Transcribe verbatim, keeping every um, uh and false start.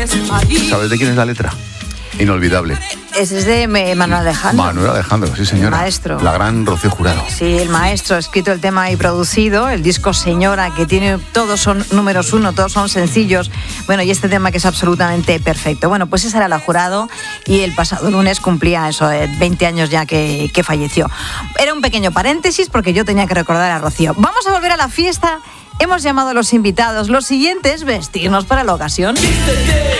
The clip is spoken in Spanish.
¿Sabes de quién es la letra? Inolvidable. Ese es de Manuel Alejandro. Manuel Alejandro, sí señora. El maestro. La gran Rocío Jurado. Sí, el maestro ha escrito el tema y producido, el disco Señora, que tiene, todos son números uno, todos son sencillos. Bueno, y este tema que es absolutamente perfecto. Bueno, pues esa era la Jurado y el pasado lunes cumplía eso, veinte años ya que, que falleció. Era un pequeño paréntesis porque yo tenía que recordar a Rocío. Vamos a volver a la fiesta. Hemos llamado a los invitados. Lo siguiente es vestirnos para la ocasión.